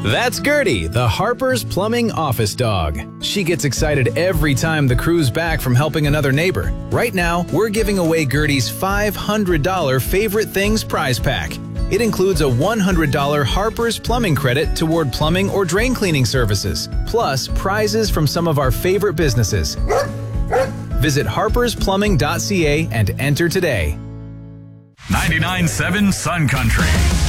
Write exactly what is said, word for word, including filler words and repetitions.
That's Gertie, the Harper's Plumbing office dog. She gets excited every time the crew's back from helping another neighbor. Right now, we're giving away Gertie's five hundred dollars Favorite Things prize pack. It includes a one hundred dollars Harper's Plumbing credit toward plumbing or drain cleaning services, plus prizes from some of our favorite businesses. Visit harpers plumbing dot c a and enter today. ninety-nine point seven Sun Country.